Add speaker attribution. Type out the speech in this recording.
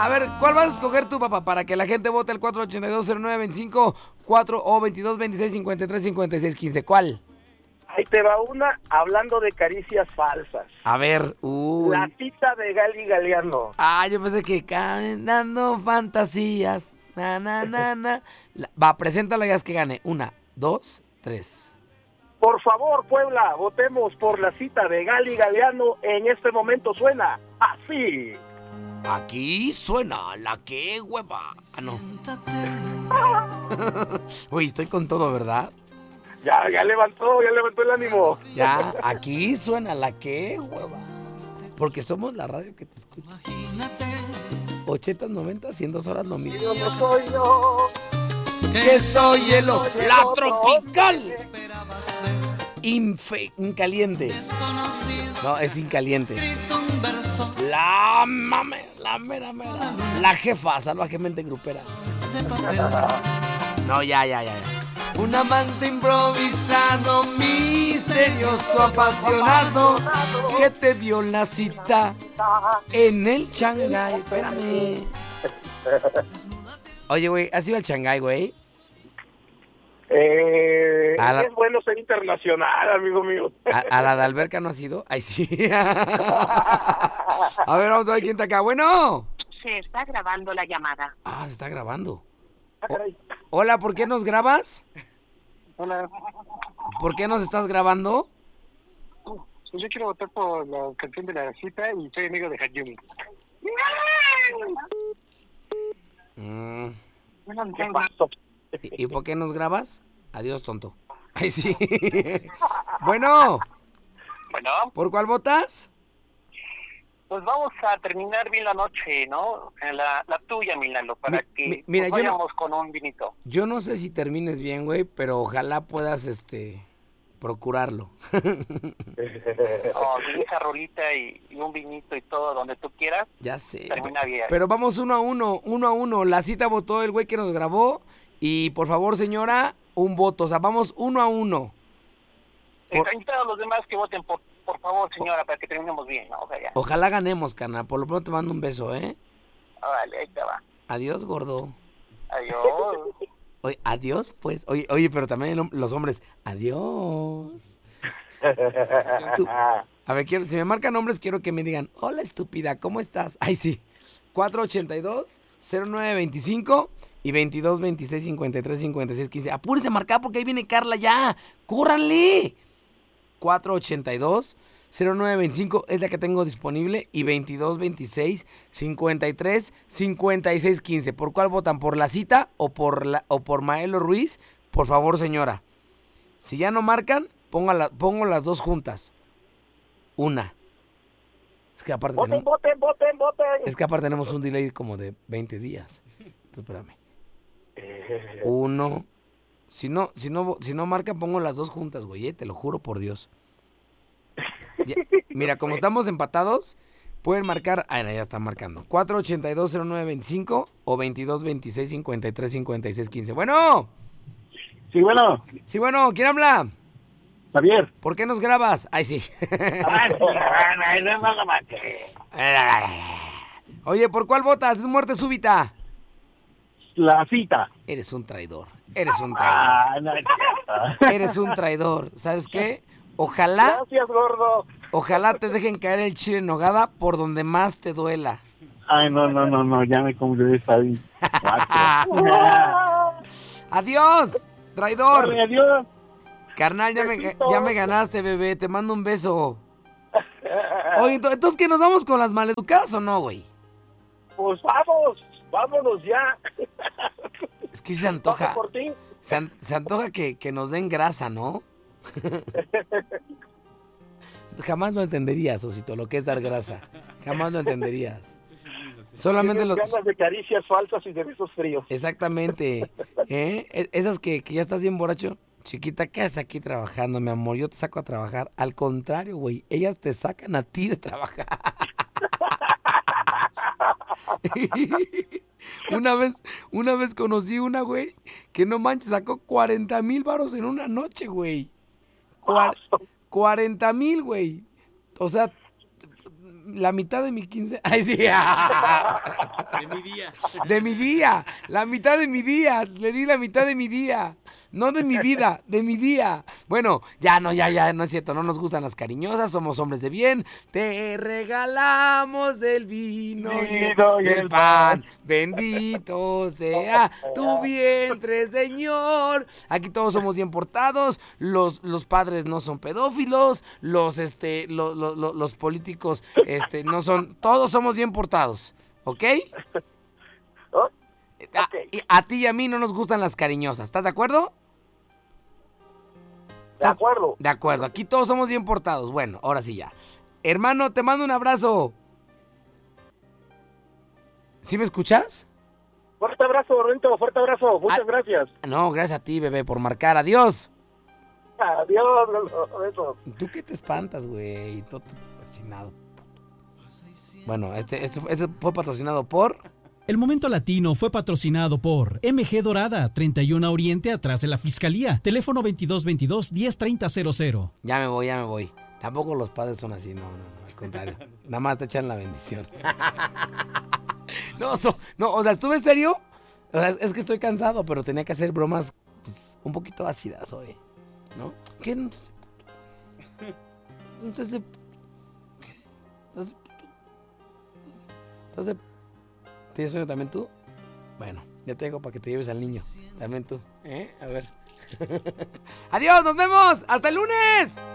Speaker 1: A ver, ¿cuál vas a escoger tú, papá? Para que la gente vote el 4820925, 4 o 2226535615. ¿Cuál?
Speaker 2: Ahí te va una hablando de caricias falsas.
Speaker 1: A ver,
Speaker 2: La cita de Gali Galeano.
Speaker 1: Yo pensé que dando fantasías. Na, na, na, na. Va, preséntala y haz que gane. 1, 2, 3.
Speaker 2: Por favor, Puebla, votemos por la cita de Gali Galeano. En este momento suena así.
Speaker 1: Aquí suena la que hueva. No. Uy, estoy con todo, ¿verdad?
Speaker 2: Ya levantó el ánimo.
Speaker 1: Ya, aquí suena la que hueva. Porque somos la radio que te escucha. 80, 90, 100 horas lo mismo.
Speaker 2: Yo no soy yo.
Speaker 1: Que soy la tropical. Incaliente. No, es incaliente. La mera. La jefa, salvajemente grupera. No, ya. Un amante improvisado, misterioso, apasionado, que te dio la cita en el Shanghái. Espérame. Oye, güey, ¿has ido al Shanghái, güey?
Speaker 2: Es bueno ser internacional, amigo mío.
Speaker 1: ¿A la de alberca no has ido? Ay, sí. A ver, vamos a ver quién está acá. Bueno.
Speaker 3: Se está grabando la llamada.
Speaker 1: Se está grabando. Hola, ¿por qué nos grabas?
Speaker 4: Hola.
Speaker 1: ¿Por qué nos estás grabando?
Speaker 4: Pues yo quiero votar por la canción de la cita y soy amigo de Hayumi.
Speaker 2: ¿Qué pasó?
Speaker 1: ¿Y por qué nos grabas? Adiós, tonto. Ay, sí. Bueno. ¿Por cuál votas?
Speaker 4: Pues vamos a terminar bien la noche, ¿no? La tuya, Milano, para que
Speaker 1: mira,
Speaker 4: vayamos con un vinito.
Speaker 1: Yo no sé si termines bien, güey, pero ojalá puedas, procurarlo.
Speaker 4: Esa rolita y un vinito y todo, donde tú quieras.
Speaker 1: Ya sé.
Speaker 4: Termina bien.
Speaker 1: Pero vamos 1-1. La cita votó el güey que nos grabó. Y por favor, señora, un voto. O sea, vamos 1-1.
Speaker 4: Invita a los demás que voten por favor, señora, para que terminemos bien, ¿no?
Speaker 1: Ojalá ganemos, carnal. Por lo pronto te mando un beso, ¿eh?
Speaker 4: Vale, ahí te va.
Speaker 1: Adiós, gordo.
Speaker 4: Adiós.
Speaker 1: Oye, adiós, pues. Oye, pero también los hombres. Adiós. A ver, si me marcan hombres, quiero que me digan, hola, estúpida, ¿cómo estás? Ay, sí. 482-0925 y 2226-535615. Apúrese a marcar porque ahí viene Carla ya. ¡Córranle! 482-0925 es la que tengo disponible y 2226-535615. ¿Por cuál votan? ¿Por la cita o por Maelo Ruiz? Por favor, señora. Si ya no marcan, pongo las dos juntas. Una. Es que aparte
Speaker 2: voten.
Speaker 1: Es que aparte tenemos un delay como de 20 días. Entonces, espérame. Uno. Si no marcan, pongo las dos juntas, güey, te lo juro por Dios. Ya, mira, como estamos empatados, pueden marcar. No, ya están marcando. 482-0925 o 2226-535615. Bueno.
Speaker 2: Sí, bueno.
Speaker 1: Sí, bueno, ¿quién habla?
Speaker 2: Javier.
Speaker 1: ¿Por qué nos grabas? Ay, sí. Oye, ¿por cuál votas? Es muerte súbita.
Speaker 2: La cita.
Speaker 1: Eres un traidor. Eres un traidor. ¿Sabes qué? Ojalá.
Speaker 2: Gracias, gordo.
Speaker 1: Ojalá te dejen caer el chile en nogada por donde más te duela.
Speaker 2: Ay, no, ya me compré esta vez.
Speaker 1: Adiós, traidor.
Speaker 2: Dale, adiós.
Speaker 1: Carnal, ya me ganaste, bebé. Te mando un beso. Oye, entonces, ¿qué nos vamos con las maleducadas o no, güey?
Speaker 2: Pues vámonos ya.
Speaker 1: Es que se antoja. Se antoja que nos den grasa, ¿no? Jamás lo entenderías, Osito, lo que es dar grasa. Jamás lo entenderías. Solamente los
Speaker 2: ganas de caricias falsas y de besos fríos.
Speaker 1: Exactamente. Esas que ya estás bien borracho. Chiquita, ¿qué haces aquí trabajando, mi amor? Yo te saco a trabajar. Al contrario, güey, ellas te sacan a ti de trabajar. Una vez conocí una, güey, que no manches, sacó 40,000 varos en una noche, güey. 40,000, güey. O sea, la mitad de mi 15. Ay, sí.
Speaker 5: De mi día.
Speaker 1: De mi día. La mitad de mi día. Le di la mitad de mi día. No de mi vida, de mi día. Bueno, ya, no es cierto. No nos gustan las cariñosas, somos hombres de bien. Te regalamos el vino y el pan. Bendito sea tu vientre, Señor. Aquí todos somos bien portados. Los padres no son pedófilos. Los políticos no son. Todos somos bien portados. ¿Ok? A ti y a mí no nos gustan las cariñosas. ¿Estás de acuerdo?
Speaker 2: De acuerdo.
Speaker 1: De acuerdo, aquí todos somos bien portados. Bueno, ahora sí ya. Hermano, te mando un abrazo. ¿Sí me escuchas?
Speaker 2: Fuerte abrazo, Rento, fuerte abrazo. Muchas gracias.
Speaker 1: No, gracias a ti, bebé, por marcar. Adiós.
Speaker 2: Adiós, Rento.
Speaker 1: ¿Tú qué te espantas, güey? Todo patrocinado. Bueno, este fue patrocinado por...
Speaker 6: El Momento Latino fue patrocinado por MG Dorada, 31 Oriente, atrás de la Fiscalía. Teléfono 2222-103000.
Speaker 1: Ya me voy. Tampoco los padres son así, no, al contrario. Nada más te echan la bendición. No, o sea, ¿estuve serio? O sea, es que estoy cansado, pero tenía que hacer bromas pues, un poquito ácidas hoy, ¿no? ¿Qué? Entonces... ¿Tienes sueño también tú? Bueno, ya te dejo para que te lleves al niño. También tú, A ver. ¡Adiós! ¡Nos vemos! ¡Hasta el lunes!